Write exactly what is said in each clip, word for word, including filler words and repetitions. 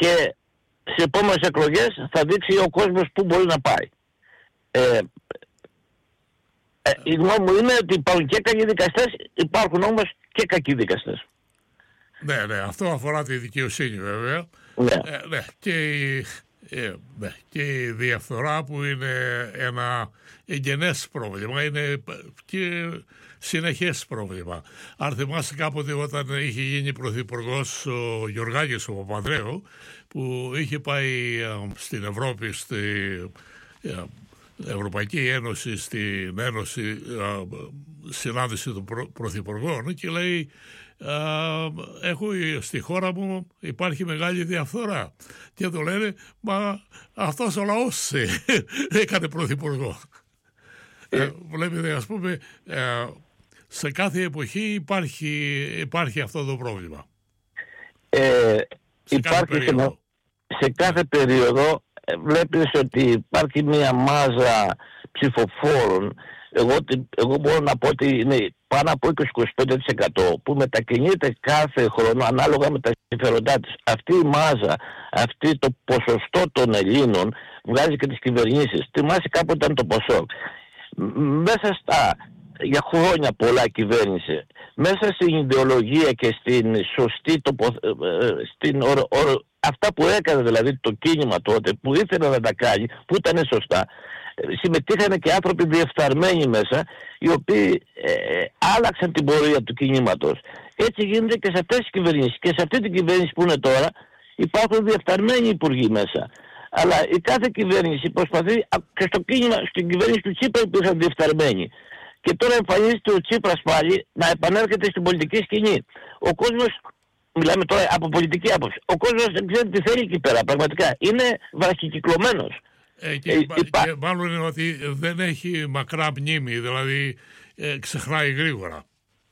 και σε επόμενες εκλογές θα δείξει ο κόσμος πού μπορεί να πάει. Ε, ε, η γνώμη μου είναι ότι υπάρχουν και κακοί δικαστές, υπάρχουν όμως και κακοί δικαστές. Ναι, ναι, αυτό αφορά τη δικαιοσύνη βέβαια. Ναι. Ε, ναι, και, η, ε, ναι, και η διαφθορά που είναι ένα εγγενές πρόβλημα, είναι και συνεχές πρόβλημα. Αν θυμάσαι κάποτε όταν είχε γίνει πρωθυπουργός ο Γιωργάκης ο Παπανδρέου, που είχε πάει στην Ευρώπη, στη Ευρωπαϊκή Ένωση, στην Ένωση συνάντηση των πρωθυπουργών και λέει έχω στη χώρα μου υπάρχει μεγάλη διαφθορά και το λένε μα αυτός ο λαός έκανε πρωθυπουργό. ε, βλέπετε ας πούμε ε, σε κάθε εποχή υπάρχει, υπάρχει αυτό το πρόβλημα. Ε, σε υπάρχει κάθε σε, σε κάθε περίοδο ε, βλέπεις ότι υπάρχει μια μάζα ψηφοφόρων. Εγώ, εγώ μπορώ να πω ότι είναι πάνω από είκοσι με είκοσι πέντε τοις εκατό που μετακινείται κάθε χρόνο ανάλογα με τα συμφέροντά της. Αυτή η μάζα, αυτή το ποσοστό των Ελλήνων βγάζει και τις κυβερνήσεις. Θυμάσαι κάποτε ήταν το ποσό. Μέσα στα, για χρόνια πολλά κυβέρνησε, μέσα στην ιδεολογία και στην σωστή τοπο, στην ορο, ορο, αυτά που έκανε δηλαδή το κίνημα τότε, που ήθελε να τα κάνει, που ήταν σωστά, συμμετείχαν και άνθρωποι διεφθαρμένοι μέσα, οι οποίοι ε, άλλαξαν την πορεία του κινήματος. Έτσι γίνεται και σε αυτές τις κυβερνήσεις. Και σε αυτή την κυβέρνηση που είναι τώρα υπάρχουν διεφθαρμένοι υπουργοί μέσα. Αλλά η κάθε κυβέρνηση προσπαθεί, και στο κίνημα, στην κυβέρνηση του Τσίπρα υπήρχαν διεφθαρμένοι. Και τώρα εμφανίζεται ο Τσίπρας πάλι να επανέρχεται στην πολιτική σκηνή. Ο κόσμος, μιλάμε τώρα από πολιτική άποψη, ο κόσμος δεν ξέρει τι θέλει εκεί πέρα. Πραγματικά είναι βραχικυκλωμένος. Ε, και, ε, υπά... και μάλλον είναι ότι δεν έχει μακρά μνήμη, δηλαδή ε, ξεχνάει γρήγορα.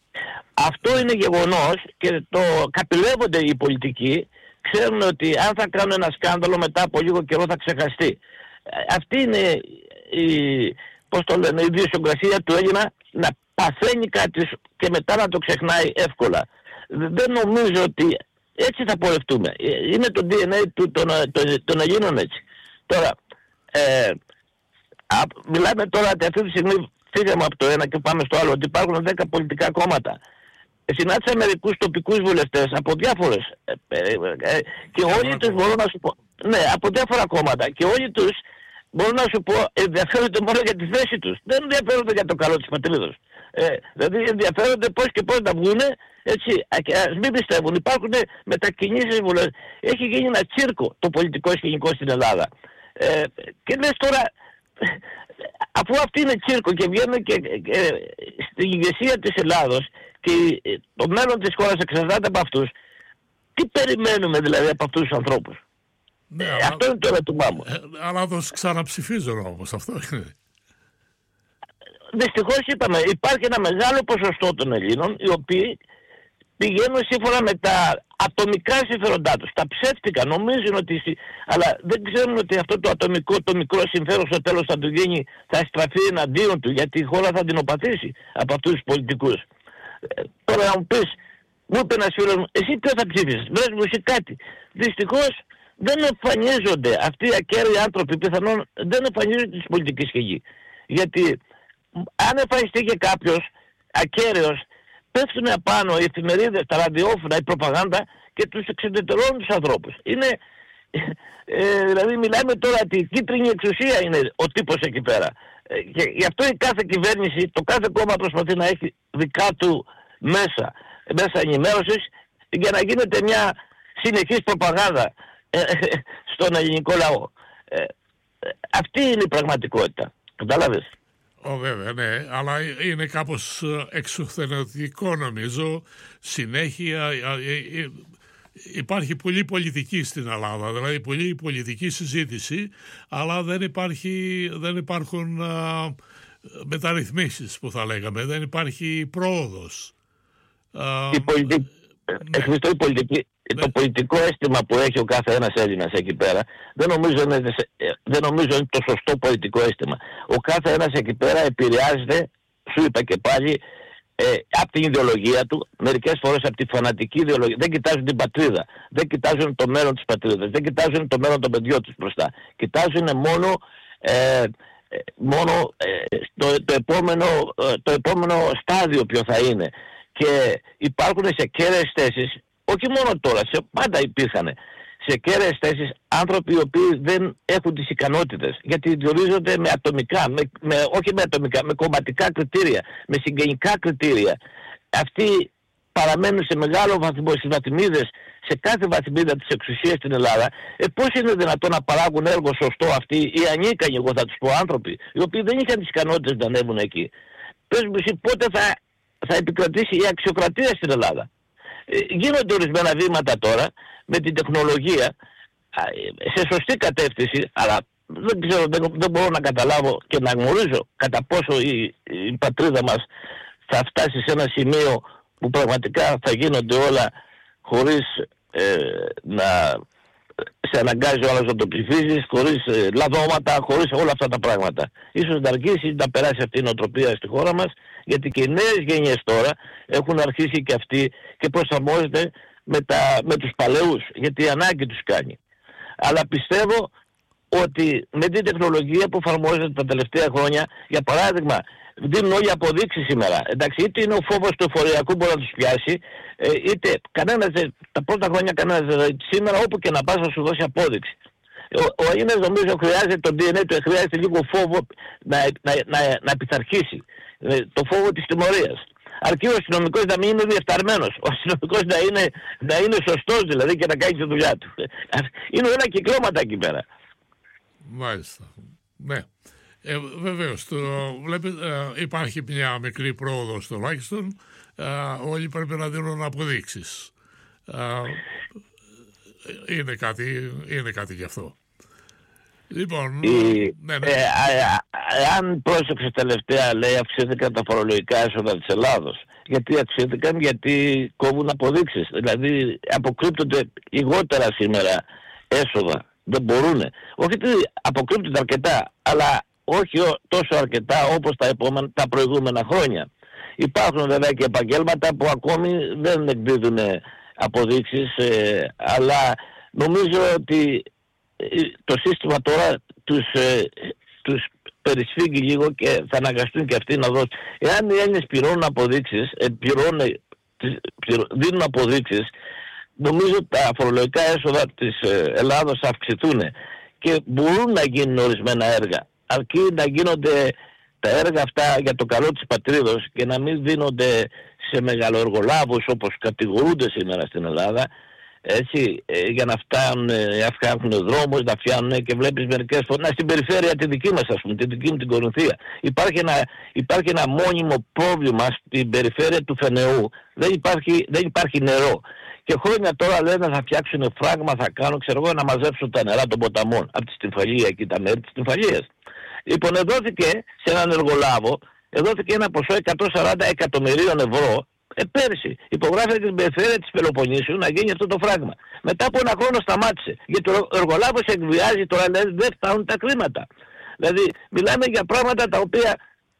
Αυτό είναι γεγονός και το καπηλεύονται οι πολιτικοί. Ξέρουν ότι αν θα κάνουν ένα σκάνδαλο μετά από λίγο καιρό θα ξεχαστεί. Αυτή είναι η, πώς το λένε, η ιδιοσυγκρασία του Έλληνα, να παθαίνει κάτι και μετά να το ξεχνάει εύκολα. Δεν νομίζω ότι έτσι θα πορευτούμε. Είναι το ντι εν έι του, των, των, των Ελλήνων έτσι. Τώρα, ε, α, μιλάμε τώρα ότι αυτή τη στιγμή φύγαμε από το ένα και πάμε στο άλλο, ότι υπάρχουν δέκα πολιτικά κόμματα. Συνάντησα μερικούς τοπικούς βουλευτές από διάφορες ε, ε, ε, και όλοι τους μπορώ να σου πω, ναι, από διάφορα κόμματα, και όλοι τους μπορώ να σου πω ενδιαφέρονται μόνο για τη θέση τους. Δεν ενδιαφέρονται για το καλό της πατρίδος. Ε, δηλαδή ενδιαφέρονται πώς και πώς να βγούνε, έτσι, ας μην πιστεύουν. Υπάρχουν μετακινήσεις βουλευτές. Έχει γίνει ένα τσίρκο το πολιτικό σκηνικό στην Ελλάδα. Ε, και λες τώρα, αφού αυτή είναι τσίρκο και βγαίνουν και, και, και στην ηγεσία της Ελλάδος και το μέλλον της χώρας εξαρτάται από αυτούς, τι περιμένουμε δηλαδή από αυτούς τους ανθρώπους? Ναι, ε, αλλά, αυτό είναι το ερώτημά μου. Ε, αλλά τους ξαναψηφίζουν όμως, αυτό είναι. Δυστυχώς είπαμε, υπάρχει ένα μεγάλο ποσοστό των Ελλήνων οι οποίοι πηγαίνουν σύμφωνα με τα ατομικά συμφέροντά τους. Τα ψεύτικα, νομίζουν ότι... Αλλά δεν ξέρουν ότι αυτό το ατομικό, το μικρό συμφέρον στο τέλος θα του γίνει, θα στραφεί εναντίον του, γιατί η χώρα θα την οπαθήσει από αυτούς τους πολιτικούς. Ε, τώρα να μου πεις, μου είπε ένας φίλος μου, εσύ ποιο θα ψήφισες, βρες μου εσύ κάτι. Δυστυχώς δεν εμφανίζονται αυτοί οι ακέραιοι άνθρωποι, πιθανόν δεν εμφανίζονται στη πολιτική σκηνή. Γιατί αν εμφανιστεί και κάποιος ακέραιος, πέφτουν απάνω οι εφημερίδες, τα ραδιόφωνα, η προπαγάνδα και τους εξεντερώνουν τους ανθρώπους. Είναι, ε, δηλαδή μιλάμε τώρα ότι η κίτρινη εξουσία είναι ο τύπος εκεί πέρα. Ε, και γι' αυτό η κάθε κυβέρνηση, το κάθε κόμμα προσπαθεί να έχει δικά του μέσα, μέσα ενημέρωσης για να γίνεται μια συνεχής προπαγάνδα ε, στον ελληνικό λαό. Ε, ε, αυτή είναι η πραγματικότητα. Κατάλαβες? Ω, βέβαια, ναι, αλλά είναι κάπως εξουθενωτικό νομίζω. Συνέχεια υπάρχει πολλή πολιτική στην Ελλάδα, δηλαδή πολλή πολιτική συζήτηση, αλλά δεν, υπάρχει, δεν υπάρχουν α, μεταρρυθμίσεις που θα λέγαμε, δεν υπάρχει πρόοδος. Α, η πολιτική, ναι. Ευχαριστώ, η πολιτική, ναι. Το πολιτικό αίσθημα που έχει ο κάθε ένας Έλληνας εκεί πέρα δεν νομίζω, είναι, δεν νομίζω είναι το σωστό πολιτικό αίσθημα. Ο κάθε ένας εκεί πέρα επηρεάζεται, σου είπα και πάλι, ε, από την ιδεολογία του, μερικές φορές από τη φανατική ιδεολογία. Δεν κοιτάζουν την πατρίδα, δεν κοιτάζουν το μέλλον της πατρίδας, δεν κοιτάζουν το μέλλον των παιδιών τους μπροστά. Κοιτάζουν μόνο, ε, μόνο ε, το, το, επόμενο, το επόμενο στάδιο ποιο θα είναι. Και υπάρχουν σε κέραιες θέσεις, όχι μόνο τώρα, σε πάντα υπήρχαν σε κέραιες θέσεις άνθρωποι οι οποίοι δεν έχουν τις ικανότητες, γιατί διορίζονται με ατομικά, με, με, όχι με ατομικά, με κομματικά κριτήρια, με συγγενικά κριτήρια. Αυτοί παραμένουν σε μεγάλο βαθμό στις βαθμίδες, σε κάθε βαθμίδα της εξουσίας στην Ελλάδα. Ε, πώς είναι δυνατόν να παράγουν έργο σωστό αυτοί οι ανίκανοι, εγώ θα τους πω, άνθρωποι, οι οποίοι δεν είχαν τις ικανότητες να ανέβουν εκεί. Πες μου εσύ πότε θα, θα επικρατήσει η αξιοκρατία στην Ελλάδα. Ε, γίνονται ορισμένα βήματα τώρα με την τεχνολογία σε σωστή κατεύθυνση, αλλά δεν ξέρω, δεν, δεν μπορώ να καταλάβω και να γνωρίζω κατά πόσο η, η πατρίδα μας θα φτάσει σε ένα σημείο που πραγματικά θα γίνονται όλα χωρίς ε, να σε αναγκάζει ο άλλος να το ψηφίζεις, χωρίς ε, λαδώματα, χωρίς όλα αυτά τα πράγματα. Ίσως να αργήσει να περάσει αυτή η νοοτροπία στη χώρα μας, γιατί και οι νέες γενιές τώρα έχουν αρχίσει και αυτοί και προσαρμόζονται με, τα, με τους παλαιούς, γιατί η ανάγκη τους κάνει. Αλλά πιστεύω ότι με την τεχνολογία που εφαρμόζεται τα τελευταία χρόνια, για παράδειγμα, δίνουν όλοι αποδείξεις σήμερα. Εντάξει, είτε είναι ο φόβος του εφοριακού μπορεί να τους πιάσει, είτε κανένας, τα πρώτα χρόνια κανένας, σήμερα όπου και να πας θα σου δώσει απόδειξη. Ο, ο Έλληνας νομίζω χρειάζεται το ντι εν έι του, χρειάζεται λίγο φόβο να, να, να, να πειθαρχήσει. Το φόβο της τιμωρίας. Αρκεί ο αστυνομικός να μην είναι διεφθαρμένος. Ο αστυνομικός να είναι, να είναι σωστός δηλαδή και να κάνει τη δουλειά του. Είναι όλα κυκλώματα εκεί πέρα. Μάλιστα. Ναι. Ε, βεβαίως, το, βλέπει, ε, υπάρχει μια μικρή πρόοδος τουλάχιστον. Ε, όλοι πρέπει να δίνουν αποδείξεις. Ε, είναι, κάτι, είναι κάτι γι' αυτό. Λοιπόν, η, ναι, ναι. Ε, αν πρόσεξε τελευταία, λέει, αυξήθηκαν τα φορολογικά έσοδα της Ελλάδος. Γιατί αυξήθηκαν? Γιατί κόβουν αποδείξεις. Δηλαδή αποκρύπτονται λιγότερα σήμερα έσοδα. Δεν μπορούν. Όχι ότι αποκρύπτονται αρκετά, αλλά όχι τόσο αρκετά όπως τα, επόμενα, τα προηγούμενα χρόνια. Υπάρχουν βέβαια και επαγγέλματα που ακόμη δεν εκδίδουν αποδείξεις, ε, αλλά νομίζω ότι το σύστημα τώρα τους, ε, τους περισφίγγει λίγο και θα αναγκαστούν και αυτοί να δώσουν. Εάν οι Έλληνες πληρώνουν αποδείξεις, ε, πληρώνουν, πληρώ, δίνουν αποδείξεις, νομίζω τα φορολογικά έσοδα της Ελλάδος θα αυξηθούν και μπορούν να γίνουν ορισμένα έργα. Αρκεί να γίνονται τα έργα αυτά για το καλό της πατρίδος και να μην δίνονται σε μεγαλοεργολάβους όπως κατηγορούνται σήμερα στην Ελλάδα, έτσι, ε, για να φτάνουν, να φτιάχνουν δρόμους, να φτιάχνουν και βλέπεις μερικές φορές, στην περιφέρεια τη δική μας, ας πούμε, τη δική μου την Κορινθία. Υπάρχει ένα, υπάρχει ένα μόνιμο πρόβλημα στην περιφέρεια του Φενεού. Δεν υπάρχει, δεν υπάρχει νερό. Και χρόνια τώρα λένε θα φτιάξουν φράγμα, θα κάνουν, ξέρω εγώ, να μαζέψουν τα νερά των ποταμών από τη Στυμφαλία και τα μέρη της Στυμφαλίας. Λοιπόν, εδώθηκε σε έναν εργολάβο, εδώθηκε ένα ποσό εκατόν σαράντα εκατομμυρίων ευρώ. Ε, πέρσι υπογράφεται την περιφέρεια της Πελοποννήσου να γίνει αυτό το φράγμα. Μετά από ένα χρόνο σταμάτησε. Γιατί ο εργολάβος εκβιάζει τώρα, δηλαδή δεν φτάνουν τα χρήματα. Δηλαδή μιλάμε για πράγματα τα οποία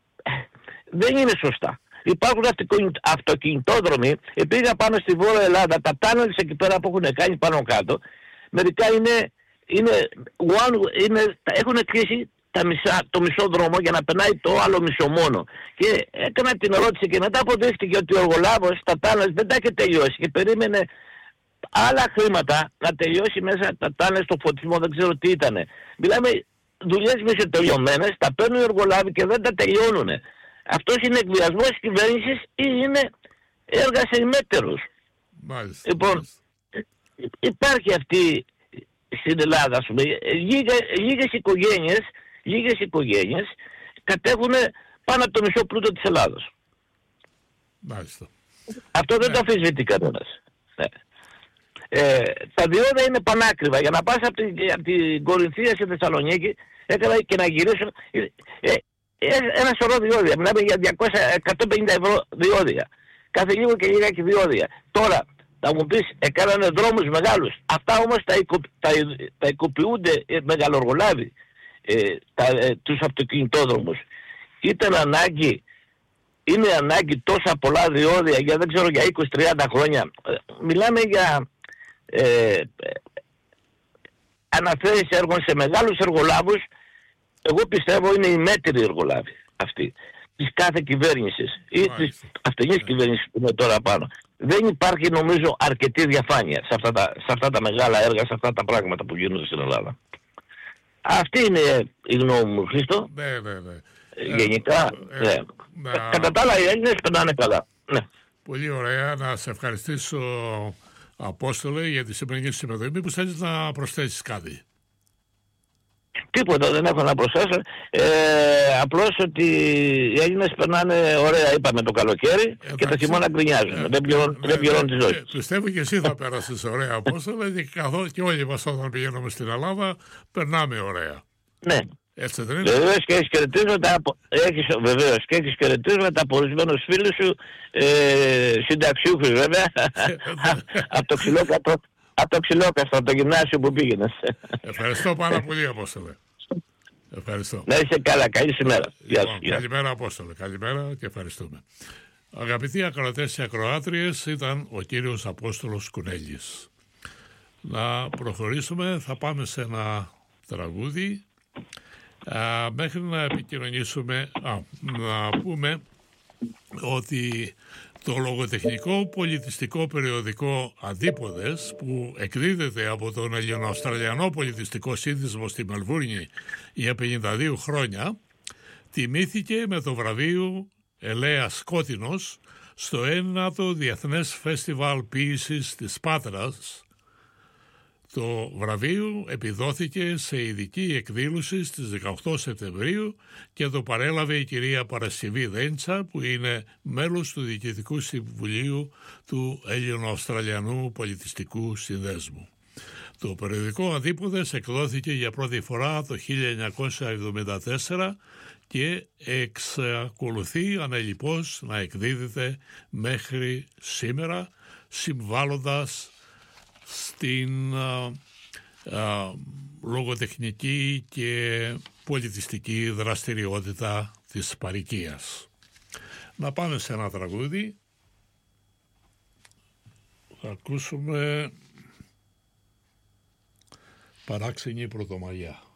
δεν είναι σωστά. Υπάρχουν αυτοκινητόδρομοι, πήγα πάνω στη Βόρεια Ελλάδα, τα τάνελς εκεί πέρα που έχουν κάνει πάνω κάτω, μερικά είναι, είναι, one, είναι έχουν κλείσει τα μισά, το μισό δρόμο για να περνάει το άλλο μισό μόνο. Και έκανα την ερώτηση και μετά αποδείχτηκε ότι ο εργολάβος τα τάνελς δεν τα είχε τελειώσει και περίμενε άλλα χρήματα να τελειώσει μέσα τα τάνελς στο φωτισμό, δεν ξέρω τι ήτανε. Μιλάμε δουλειές μισοτελειωμένες, τα παίρνουν οι εργολάβοι και δεν τα τελειώνουν. Αυτός είναι εκβιασμός της κυβέρνησης ή είναι έργα σε ημέτερους. Μάλιστα. Λοιπόν, υπάρχει αυτή στην Ελλάδα, ας πούμε, λίγες, λίγες οικογένειες, λίγες οικογένειες κατέχουν πάνω από το μισό πλούτο της Ελλάδος. Μάλιστα. Αυτό δεν ναι. το αφισβητεί κανένας. Ναι. Ε, τα διόδια είναι πανάκριβα. Για να πας από την, από την Κορινθία στη Θεσσαλονίκη, έκανα και να γυρίσω. Ε, ε, ένα σωρό διόδια. Μιλάμε για διακόσια με εκατόν πενήντα ευρώ διόδια. Κάθε λίγο και λίγα και διόδια. Τώρα, θα μου πεις, έκανανε δρόμους μεγάλους. Αυτά όμως τα, οικο, τα, τα οικοποιούνται ε, μεγαλοργολάβοι, ε, τα, ε, τους αυτοκινητόδρομους. Ήταν ανάγκη είναι ανάγκη τόσα πολλά διόδια για δεν ξέρω για είκοσι τριάντα χρόνια. Μιλάμε για ε, αναθέσεις έργων σε μεγάλους εργολάβους. Εγώ πιστεύω είναι οι μέτροι εργολάβοι αυτοί της κάθε κυβέρνησης ή της αυτής κυβέρνησης που είναι τώρα πάνω. Δεν υπάρχει νομίζω αρκετή διαφάνεια σε αυτά, τα, σε αυτά τα μεγάλα έργα, σε αυτά τα πράγματα που γίνονται στην Ελλάδα. Αυτή είναι η γνώμη μου, Χρήστο. Ναι, ναι, ναι. Γενικά, ε, ναι. Να... Κατά τα άλλα οι Έλληνες περνάνε καλά. Ναι. Πολύ ωραία. Να σε ευχαριστήσω, Απόστολε, για τη σημερινή συμμετοχή. Μήπως θέλεις να προσθέσεις κάτι? Τίποτα δεν έχω να προσθέσω. Ε, απλώς ότι οι Έλληνες περνάνε ωραία, είπαμε, το καλοκαίρι. Εντάξει, και το χειμώνα γκρινιάζουν. Ε, δεν πληρώνουν ε, πληρών τη ζωή. Ε, πιστεύω και εσύ θα πέρασεις ωραία, Απόστολε, και, καθώς, και όλοι μας όταν πηγαίνουμε στην Ελλάδα περνάμε ωραία. Ναι. Έτσι δεν είναι? Βεβαίως και έχεις χαιρετίσματα από, έχεις, βεβαίως, και έχεις χαιρετίσματα από ορισμένους φίλους σου, ε, συνταξιούχους βέβαια, από το ξυλόκατο. Από το ξυλόκαστρο, από το γυμνάσιο που πήγαινες. Ευχαριστώ πάρα πολύ, Απόστολε. Ευχαριστώ. Να είσαι καλά, καλή σήμερα. Γεια σου. Λοιπόν, καλημέρα, Απόστολε. Καλημέρα και ευχαριστούμε. Αγαπητοί ακροατές και ακροάτριες, ήταν ο κύριος Απόστολος Κουνέλης. Να προχωρήσουμε, θα πάμε σε ένα τραγούδι. Α, μέχρι να επικοινωνήσουμε, α, να πούμε ότι το λογοτεχνικό πολιτιστικό περιοδικό Αντίποδες, που εκδίδεται από τον Ελληνοαυστραλιανό Πολιτιστικό Σύνδεσμο στη Μελβούρνη για πενήντα δύο χρόνια, τιμήθηκε με το βραβείο Ελέας Κότινος στο ένατο Διεθνές Φεστιβάλ Ποίησης της Πάτρας. Το βραβείο επιδόθηκε σε ειδική εκδήλωση στις δεκαοκτώ Σεπτεμβρίου και το παρέλαβε η κυρία Παρασκευή Δέντσα, που είναι μέλος του Διοικητικού Συμβουλίου του Έλληνο-Αυστραλιανού Πολιτιστικού Συνδέσμου. Το περιοδικό Αντίποδες εκδόθηκε για πρώτη φορά το χίλια εννιακόσια εβδομήντα τέσσερα και εξακολουθεί ανελιπώς να εκδίδεται μέχρι σήμερα, συμβάλλοντας στην α, α, λογοτεχνική και πολιτιστική δραστηριότητα της παροικίας. Να πάμε σε ένα τραγούδι. Θα ακούσουμε «Παράξενη Πρωτομαγιά».